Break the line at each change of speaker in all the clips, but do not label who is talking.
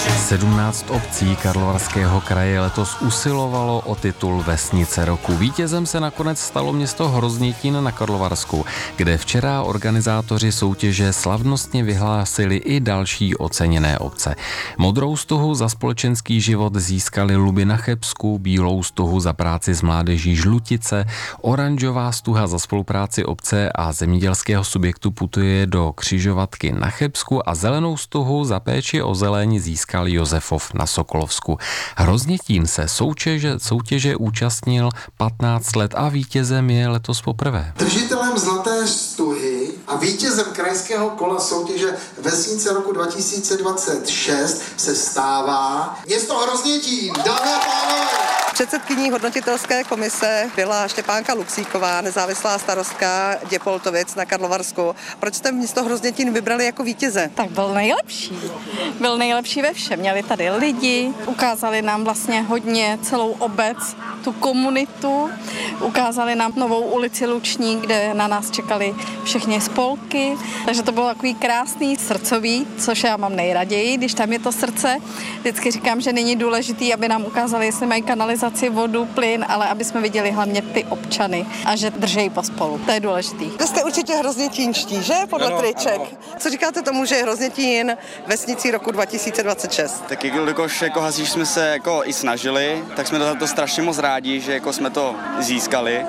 17 obcí Karlovarského kraje letos usilovalo o titul Vesnice roku. Vítězem se nakonec stalo město Hroznětín na Karlovarsku, kde včera organizátoři soutěže slavnostně vyhlásili i další oceněné obce. Modrou stuhu za společenský život získali Luby na Chebsku, bílou stuhu za práci s mládeží Žlutice, oranžová stuha za spolupráci obce a zemědělského subjektu Putuje do Křižovatky na Chebsku a zelenou stuhu za péči o zeleň získal Josefov na Sokolovsku. Hroznětín se soutěže účastnil 15 let a vítězem je letos poprvé.
Držitelem zlaté stuhy a vítězem krajského kola soutěže Vesnice roku 2026 se stává město Hroznětín. Dámy a pánové!
Předsedkyní hodnotitelské komise byla Štěpánka Luxíková, nezávislá starostka Děpoltovic na Karlovarsku. Proč jste město Hroznětín vybrali jako vítěze?
Tak byl nejlepší. Byl nejlepší ve všem. Měli tady lidi, ukázali nám vlastně hodně celou obec, tu komunitu, ukázali nám novou ulici Luční, kde na nás čekali všechny spolky. Takže to bylo takový krásný, srdcový, což já mám nejraději, když tam je to srdce. Vždycky říkám, že není důležitý, aby nám ukázali, jestli mají kanalizaci, vodu, plyn, ale aby jsme viděli hlavně ty občany a že držejí pospolu. To je důležitý.
Vy jste určitě hroznětínští, že? Podle triček. Co říkáte tomu, že je Hroznětín vesnicí roku 2026?
Tak jelikož jako hasiči jsme se jako i snažili, tak jsme za to strašně moc rádi, že jako jsme to získali.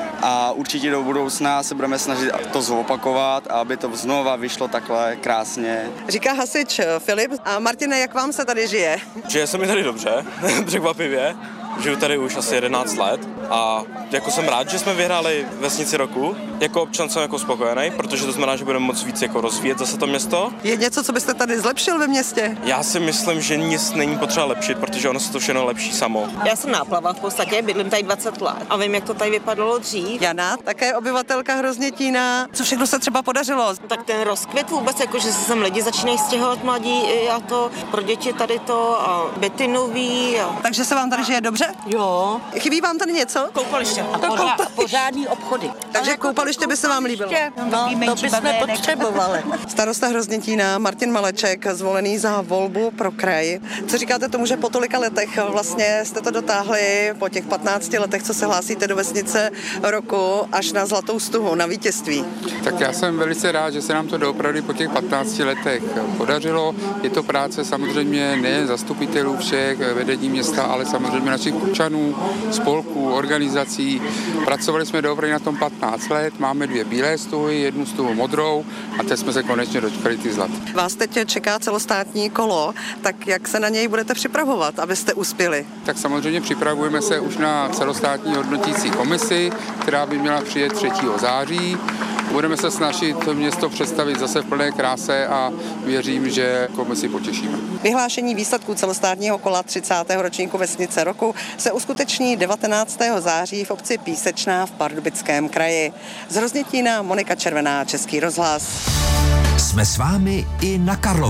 A určitě do budoucna se budeme snažit to zopakovat, aby to znova vyšlo takhle krásně.
Říká hasič Filip. A Martine, jak vám se tady žije?
Žije se mi tady dobře, překvapivě. Žiju tady už asi 11 let a jako jsem rád, že jsme vyhráli Vesnici roku. Jako občan jsem jako spokojený, protože to znamená, že budeme moc víc jako rozvíjet zase to město.
Je něco, co byste tady zlepšil ve městě?
Já si myslím, že nic není potřeba lepšit, protože ono se to všechno lepší samo.
Já jsem Náplava v podstatě, bydlím tady 20 let a vím, jak to tady vypadalo dřív.
Jana, také obyvatelka Hroznětína. Co všechno se třeba podařilo?
Tak ten rozkvět vůbec, jako že se sem lidi začínají stěhovat mladí a to pro děti tady to a byty nový.
Takže se vám tady žije dobře?
Jo.
Chybí vám tady něco?
Koupaliště. A pořádný obchody.
Takže koupaliště by se vám líbilo?
No, to bychom potřebovali.
Starosta Hroznětína Martin Maleček, zvolený za volbu pro kraj. Co říkáte tomu, že po tolika letech vlastně jste to dotáhli, po těch 15 letech, co se hlásíte do Vesnice roku, až na zlatou stuhu, na vítězství?
Tak já jsem velice rád, že se nám to doopravdy po těch 15 letech podařilo. Je to práce samozřejmě nejen zastupitelů všech vedení města, ale samozřejmě našich občanů, spolků, organizací. Pracovali jsme doopravdy na tom 15 let, máme 2 bílé stuhy, 1 stuhu modrou a teď jsme se konečně dočkali ty zlaté.
Vás teď čeká celostátní kolo, tak jak se na něj budete připravovat, abyste uspěli?
Tak samozřejmě připravujeme se už na celostátní hodnotící komisi, která by měla přijet 3. září. Budeme se snažit město představit zase v plné kráse a věřím, že komisi potěšíme.
Vyhlášení výsledků celostátního kola 30. ročníku Vesnice roku se uskuteční 19. září v obci Písečná v Pardubickém kraji. Z Hroznětína Monika Červená, Český rozhlas.
Jsme s vámi i na Karlovarsku.